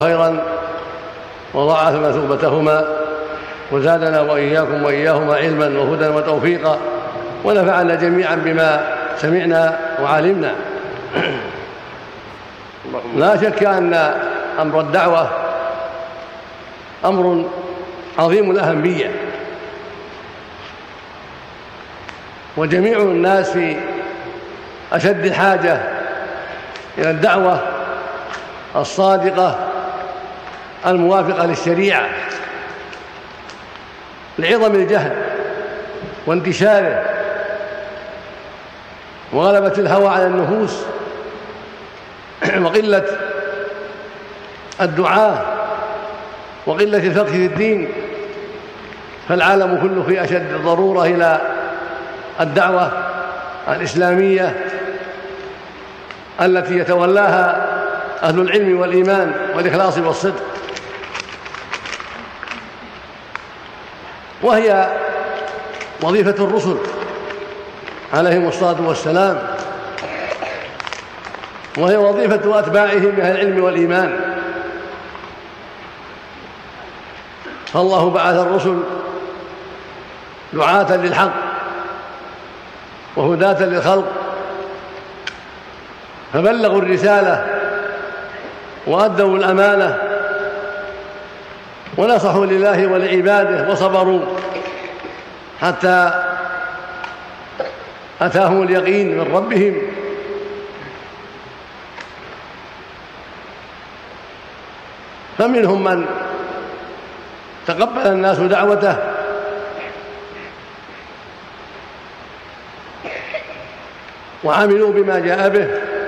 خيرا وضاعف مثوبتهما، وزادنا وإياكم وإياهما علما وهدى وتوفيقا، ونفعنا جميعا بما سمعنا وعلمنا. لا شك أن أمر الدعوة أمر عظيم الأهمية، وجميع الناس في أشد الحاجة إلى الدعوة الصادقة الموافقة للشريعة لعظم الجهل وانتشاره وغلبة الهوى على النفوس وقلة الدعاة وقلة الفقه في الدين. فالعالم كله في أشد الضرورة إلى الدعوة الإسلامية التي يتولاها أهل العلم والإيمان والإخلاص والصدق، وهي وظيفة الرسل عليهم الصلاة والسلام، وهي وظيفة أتباعهم من أهل العلم والإيمان. فالله بعث الرسل دعاة للحق وهداة للخلق، فبلغوا الرسالة وأدوا الأمانة ونصحوا لله ولعباده وصبروا حتى أتاهم اليقين من ربهم. فمنهم من تقبل الناس دعوته وعملوا بما جاء به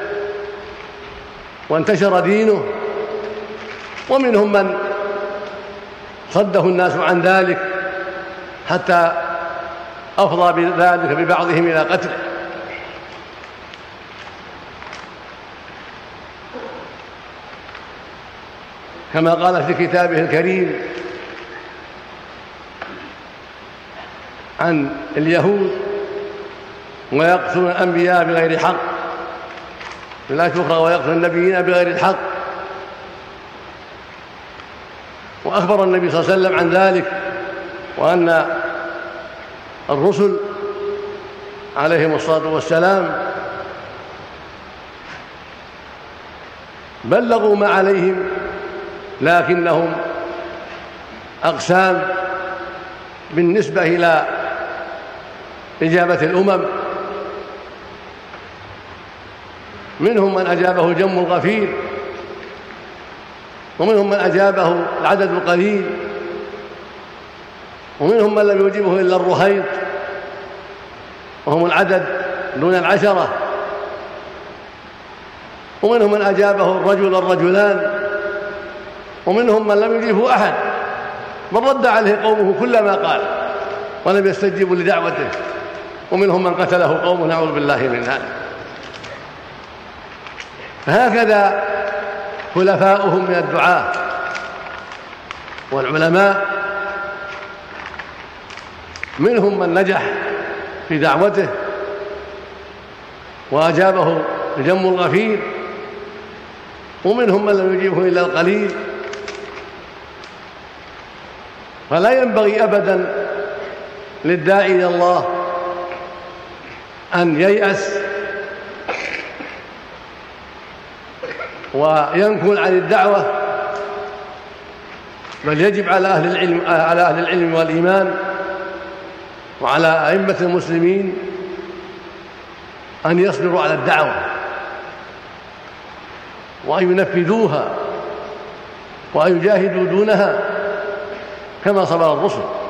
وانتشر دينه، ومنهم من صده الناس عن ذلك حتى أفضى بذلك ببعضهم إلى قتله. كما قال في كتابه الكريم عن اليهود: ويقتلون الأنبياء بغير حق، في الآية الأخرى: ويقتلون النبيين بغير الحق. وأخبر النبي صلى الله عليه وسلم عن ذلك، وأن الرسل عليهم الصلاة والسلام بلغوا ما عليهم، لكنهم أقسام بالنسبة إلى إجابة الأمم. منهم من أجابه الجم الغفير، ومنهم من أجابه العدد القليل، ومنهم من لم يجيبه إلا الرهيط وهم العدد دون العشرة، ومنهم من أجابه الرجل الرجلان، ومنهم من لم يجيبه أحد، من رد عليه قومه كل ما قال ولم يستجيبوا لدعوته، ومنهم من قتله قومه، نعوذ بالله من ذلك. فهكذا خلفاؤهم من الدعاة والعلماء، منهم من نجح في دعوته وأجابه الجم الغفير، ومنهم من لم يجيبه إلا القليل. فلا ينبغي أبدا للداعي إلى الله أن ييأس وينكل عن الدعوة، بل يجب على أهل العلم والإيمان وعلى أئمة المسلمين أن يصبروا على الدعوة وأن ينفذوها وأن يجاهدوا دونها كما صبر الرسل.